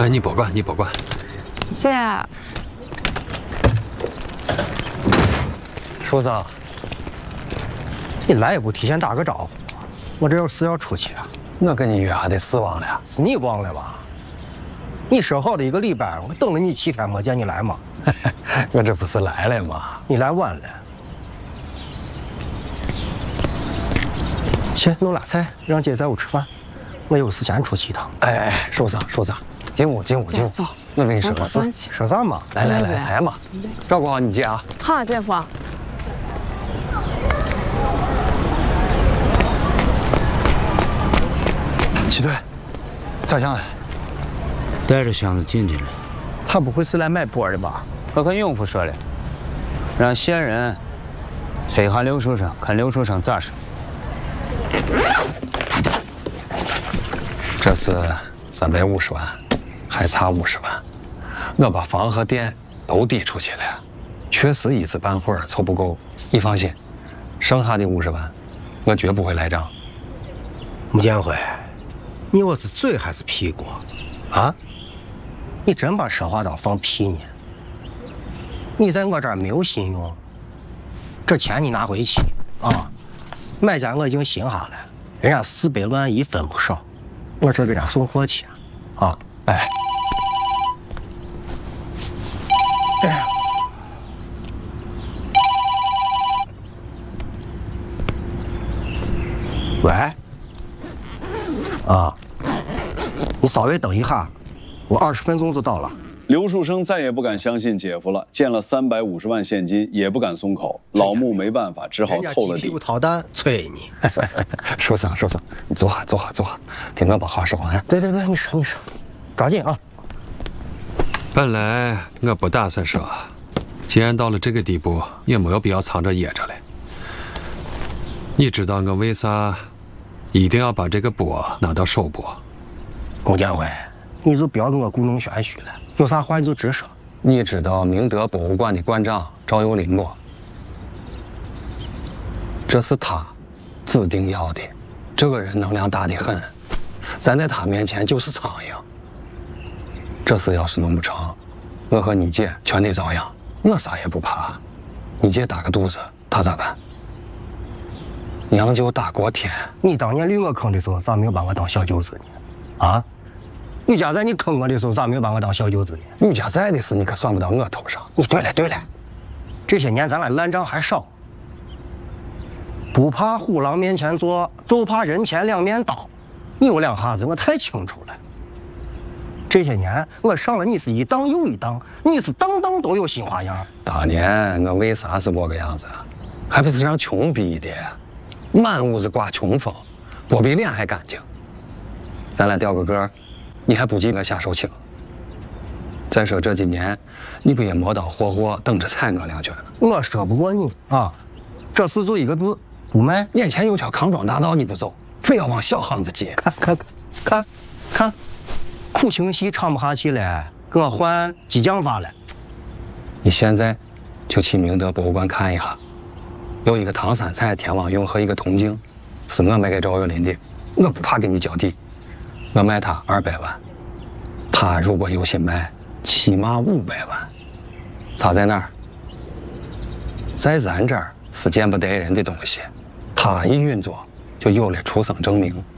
哎，你别管，你别管。 姐， 叔子， 你来也不提前打个招呼，我这有事要出去啊。 我跟你约还得死忘了。 是你忘了吧？你说好的1个礼拜，我等了你7天没见你来嘛。 我这不是来了吗？ 你来晚了。去弄辣菜，让姐在屋吃饭。我有事先出去一趟。 哎，叔子，进屋。 走， 我跟你说个事。 说啥嘛？ 来嘛，照顾好你姐啊。 好，姐夫。 齐队，咋样了？ 带着箱子进去了。 他不会是来买波的吧？ 我跟永福说了，让线人催下刘书生，看刘书生咋说。 这是350万，还差50万。我把房和店都抵出去了，确实一时半会儿凑不够。你放心，剩下的50万，我绝不会赖账。 穆建辉，你我是嘴还是屁股？啊？你真把说话当放屁呢？你在我这儿没有信用，这钱你拿回去啊！买家我已经寻下了，人家400万1分不少，我这给人家送货去啊！ 哎， 喂，啊，你稍微等一下，我20分钟就到了。 刘树生再也不敢相信姐夫了，见了350万现金也不敢松口。老穆没办法，只好透了底。屁股掏蛋催你。 叔子，你坐下，听我把话说完。 对，你说，抓紧啊！ 本来我不打算说，既然到了这个地步，也没有必要藏着掖着了。你知道我为啥一定要把这个波拿到手不？ 穆建辉，你就不要跟我故弄玄虚了，有啥话你就直说。 你知道明德博物馆的馆长赵有林不？这是他指定要的，这个人能量大得很，咱在他面前就是苍蝇。这事要是弄不成，我和你姐全得遭殃。我啥也不怕，你姐打个肚子，他咋办？娘舅打过天。 你当年立我坑的时候，咋没有把我当小舅子呢？啊？你家在你坑我的时候，咋没有把我当小舅子呢？ 你家在的事，你可算不到我头上。 你对了，这些年咱俩烂账还少。不怕虎狼面前坐，就怕人前两面刀。你有两下子，我太清楚了。这些年我上了你是一当又一当，你是当当都有新花样。 当年我为啥是这个样子？还不是让穷逼的，满屋子刮穷风，我比脸还干净。咱俩掉个个，你还不记我下手轻。再说这几年，你不也磨刀霍霍等着踩我2拳呢？ 我说不过你啊，这事就一个字，不卖。 眼前有条康庄大道你不走，非要往小巷子接。 看，苦情戏唱不下去了，给我换激将法了。 你现在就去明德博物馆看一下，有一个唐三彩天王用和一个铜镜，是我卖给赵有林的，我不怕给你交底，我卖他200万，他如果有心卖，起码500万。差在哪儿？在咱这儿是见不得人的东西，他一运作就有了出生证明，